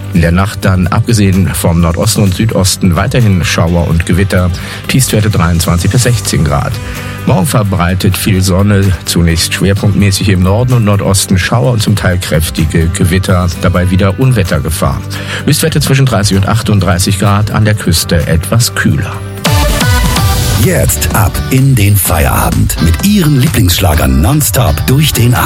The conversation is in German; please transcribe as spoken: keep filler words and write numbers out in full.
In der Nacht dann, abgesehen vom Nordosten und Südosten, weiterhin Schauer und Gewitter. Tiefstwerte dreiundzwanzig bis sechzehn Grad. Morgen verbreitet viel Sonne, zunächst schwerpunktmäßig im Norden und Nordosten Schauer und zum Teil kräftige Gewitter, dabei wieder Unwettergefahr. Höchstwerte zwischen dreißig und achtunddreißig Grad, an der Küste etwas kühler. Jetzt ab in den Feierabend mit Ihren Lieblingsschlagern nonstop durch den Abend.